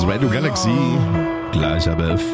ist Radio Galaxy. Gleich ab 11.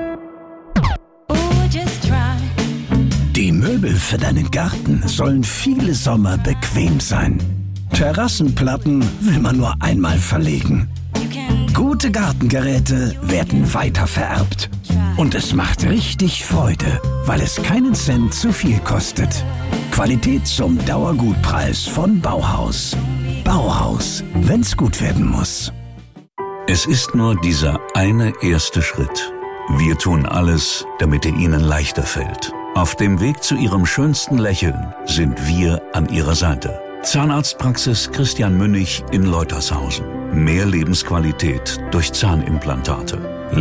Die Möbel für deinen Garten sollen viele Sommer bequem sein. Terrassenplatten will man nur einmal verlegen. Gute Gartengeräte werden weitervererbt. Und es macht richtig Freude, weil es keinen Cent zu viel kostet. Qualität zum Dauergutpreis von Bauhaus. Bauhaus, wenn's gut werden muss. Es ist nur dieser eine erste Schritt. Wir tun alles, damit er Ihnen leichter fällt. Auf dem Weg zu Ihrem schönsten Lächeln sind wir an Ihrer Seite. Zahnarztpraxis Christian Münnig in Leutershausen. Mehr Lebensqualität durch Zahnimplantate.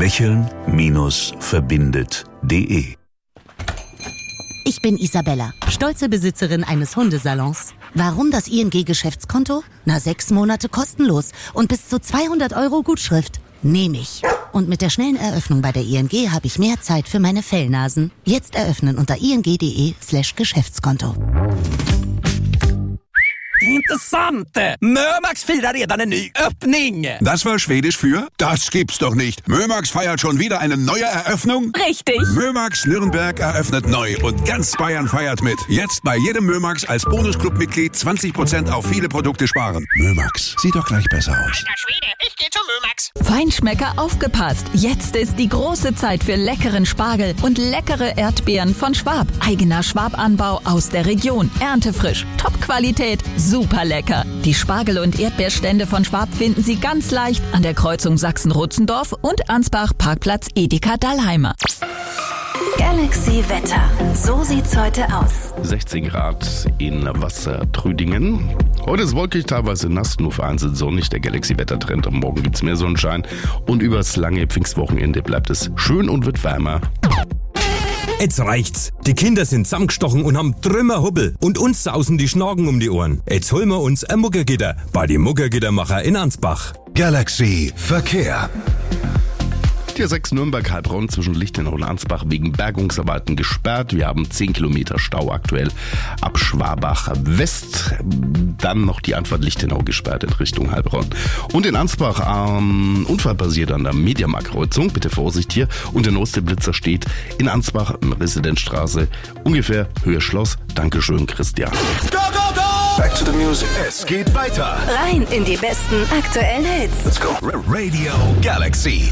Lächeln-verbindet.de. Ich bin Isabella, stolze Besitzerin eines Hundesalons. Warum das ING-Geschäftskonto? 6 Monate kostenlos und bis zu 200 € Gutschrift. Nehme ich. Und mit der schnellen Eröffnung bei der ING habe ich mehr Zeit für meine Fellnasen. Jetzt eröffnen unter ing.de/Geschäftskonto. Intressant! Mömax firar redan en ny öppning! Das war Schwedisch für? Das gibt's doch nicht. Mömax feiert schon wieder eine neue Eröffnung? Richtig! Mömax Nürnberg eröffnet neu und ganz Bayern feiert mit. Jetzt bei jedem Mömax als Bonusclub-Mitglied 20% auf viele Produkte sparen. Mömax, sieht doch gleich besser aus. Alter Schwede, ich geh zum Mömax! Feinschmecker, aufgepasst! Jetzt ist die große Zeit für leckeren Spargel und leckere Erdbeeren von Schwab. Eigener Schwabanbau aus der Region. Erntefrisch, Top-Qualität, super lecker. Die Spargel- und Erdbeerstände von Schwab finden Sie ganz leicht an der Kreuzung Sachsen-Rutzendorf und Ansbach Parkplatz Edeka Dallheimer. Galaxy Wetter. So sieht's heute aus. 16 Grad in Wassertrüdingen. Heute ist wolkig, teilweise nass, nur vereinzelt sonnig. Der Galaxy-Wettertrend. Am Morgen gibt's mehr Sonnenschein. Und übers lange Pfingstwochenende bleibt es schön und wird wärmer. Jetzt reicht's. Die Kinder sind zusammengestochen und haben Trümmerhubbel. Und uns sausen die Schnorken um die Ohren. Jetzt holen wir uns ein Muckergitter bei die Muckergittermacher in Ansbach. Galaxy Verkehr. Tier 6 Nürnberg-Heilbronn zwischen Lichtenau und Ansbach wegen Bergungsarbeiten gesperrt. Wir haben 10 Kilometer Stau aktuell ab Schwabach West. Dann noch die Anfahrt Lichtenau gesperrt in Richtung Heilbronn. Und in Ansbach Unfall passiert an der Mediamarkt-Kreuzung. Bitte Vorsicht hier. Und der neueste Blitzer steht in Ansbach an Residenzstraße, ungefähr Höhe Schloss. Dankeschön, Christian. Go, go, go! Back to the music. Es geht weiter. Rein in die besten aktuellen Hits. Let's go. Radio Galaxy.